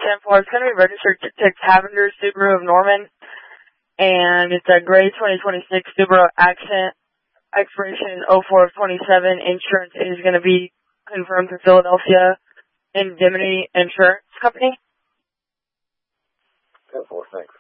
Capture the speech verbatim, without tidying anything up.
ten four. It's going to be registered to, to Cavender Subaru of Norman, and it's a gray twenty twenty-six Subaru Accent. Expiration oh four of twenty-seven. Insurance is going to be confirmed to Philadelphia Indemnity Insurance Company. ten four, thanks.